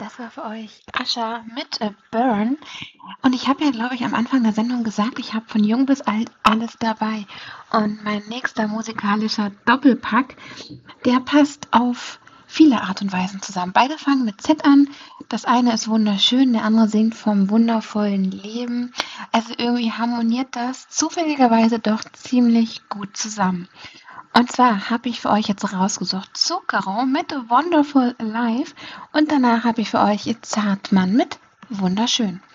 das war für euch Ascher mit Burn. Und ich habe ja, glaube ich, am Anfang der Sendung gesagt, ich habe von jung bis alt alles dabei. Und mein nächster musikalischer Doppelpack, der passt auf viele Art und Weisen zusammen. Beide fangen mit Z an. Das eine ist wunderschön, der andere singt vom wundervollen Leben. Also irgendwie harmoniert das zufälligerweise doch ziemlich gut zusammen. Und zwar habe ich für euch jetzt rausgesucht Zucchero mit Wonderful Life und danach habe ich für euch Zartmann mit Wunderschön.